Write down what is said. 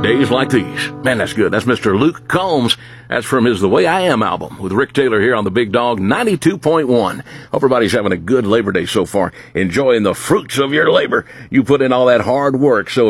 days like these. Man, that's good. That's Mr. Luke Combs. That's from his The Way I Am album with Rick Taylor here on the Big Dog 92.1. Hope everybody's having a good Labor Day so far, enjoying the fruits of your labor. You put in all that hard work. So